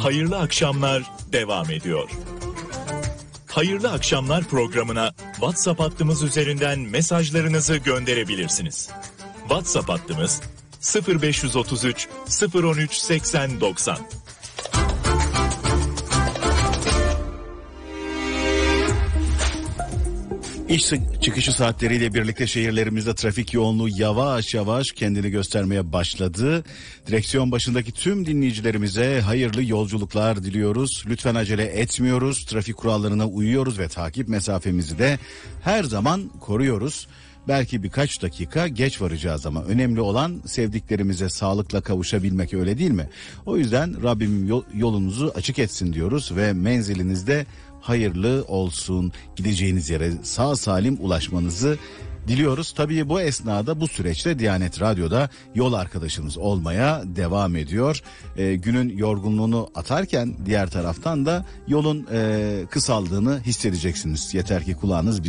Hayırlı akşamlar devam ediyor. Hayırlı akşamlar programına WhatsApp hattımız üzerinden mesajlarınızı gönderebilirsiniz. WhatsApp hattımız 0533 013 80 90. İş çıkışı saatleriyle birlikte şehirlerimizde trafik yoğunluğu yavaş yavaş kendini göstermeye başladı. Direksiyon başındaki tüm dinleyicilerimize hayırlı yolculuklar diliyoruz. Lütfen acele etmiyoruz. Trafik kurallarına uyuyoruz ve takip mesafemizi de her zaman koruyoruz. Belki birkaç dakika geç varacağız ama önemli olan sevdiklerimize sağlıkla kavuşabilmek, öyle değil mi? O yüzden Rabbim yolunuzu açık etsin diyoruz ve menzilinizde hayırlı olsun, gideceğiniz yere sağ salim ulaşmanızı diliyoruz. Tabii bu esnada, bu süreçte Diyanet Radyo'da yol arkadaşımız olmaya devam ediyor. Günün yorgunluğunu atarken diğer taraftan da yolun kısaldığını hissedeceksiniz. Yeter ki kulağınız